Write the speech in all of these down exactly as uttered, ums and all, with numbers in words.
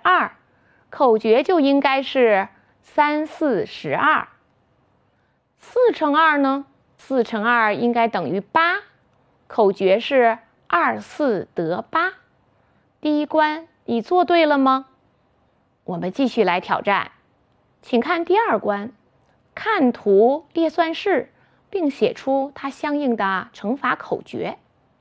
二，口诀就应该是三四十二。四乘二呢？四乘二应该等于八，口诀是二四得八。第一关你做对了吗？我们继续来挑战，请看第二关，看图列算式，并写出它相应的乘法口诀。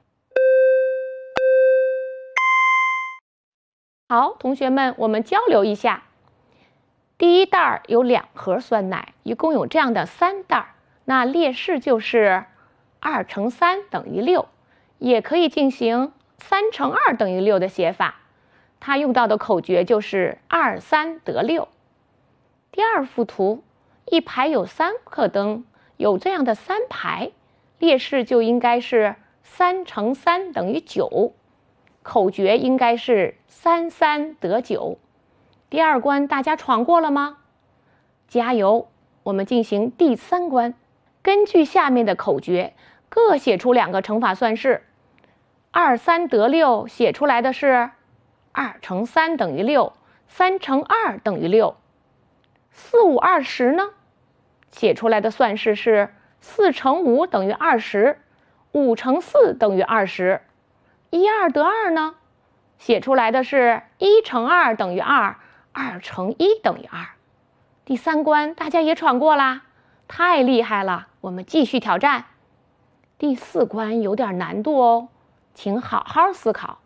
好，同学们，我们交流一下。第一袋有两盒酸奶，一共有这样的三袋，那列式就是二乘三等于六，也可以进行三乘二等于六的写法。它用到的口诀就是二三得六。第二幅图，一排有三颗灯，有这样的三排，列式就应该是三乘三等于九，口诀应该是三三得九。第二关大家闯过了吗？加油！我们进行第三关，根据下面的口诀，各写出两个乘法算式。二三得六写出来的是二乘三等于六，三乘二等于六。四五二十呢？写出来的算式是四乘五等于二十，五乘四等于二十。一二得二呢？写出来的是一乘二等于二，二乘一等于二。第三关大家也闯过啦，太厉害了！我们继续挑战。第四关有点难度哦，请好好思考。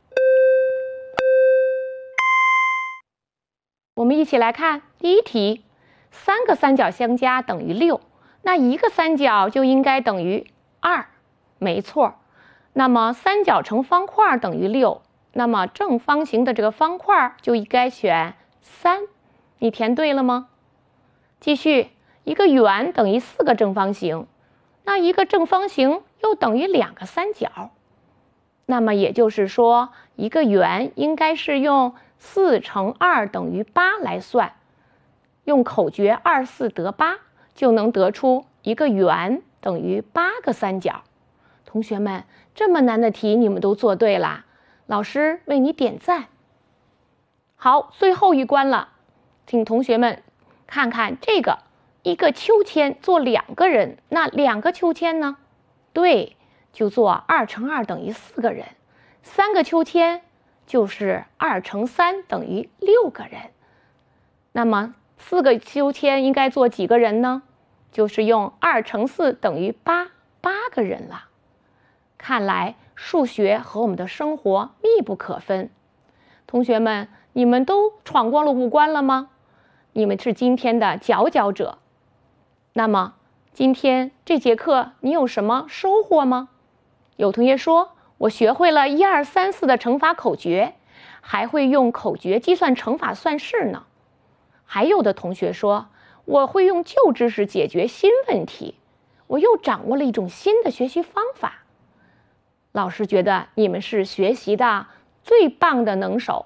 我们一起来看第一题，三个三角相加等于六，那一个三角就应该等于二，没错。那么三角乘方块等于六，那么正方形的这个方块就应该选三，你填对了吗？继续，一个圆等于四个正方形，那一个正方形又等于两个三角，那么也就是说，一个圆应该是用四乘二等于八来算，用口诀二四得八就能得出一个圆等于八个三角。同学们，这么难的题你们都做对啦，老师为你点赞。好，最后一关了，请同学们看看这个，一个秋千坐两个人，那两个秋千呢？对，就做二乘二等于四个人，三个秋千就是二乘三等于六个人。那么四个秋千应该坐几个人呢？就是用二乘四等于八，八个人了。看来数学和我们的生活密不可分。同学们，你们都闯过了五关了吗？你们是今天的佼佼者。那么今天这节课你有什么收获吗？有同学说，我学会了一二三四的乘法口诀，还会用口诀计算乘法算式呢。还有的同学说，我会用旧知识解决新问题，我又掌握了一种新的学习方法。老师觉得你们是学习的最棒的能手。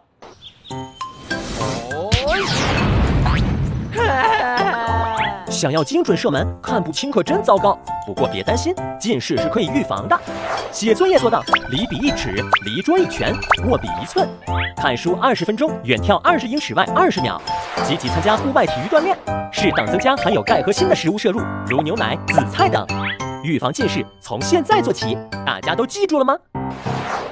想要精准射门，看不清可真糟糕。不过别担心，近视是可以预防的。写作业做到离笔一尺，离桌一拳，握笔一寸。看书二十分钟，远眺二十英尺外二十秒。积极参加户外体育锻炼，适当增加含有钙和锌的食物摄入，如牛奶、紫菜等。预防近视，从现在做起。大家都记住了吗？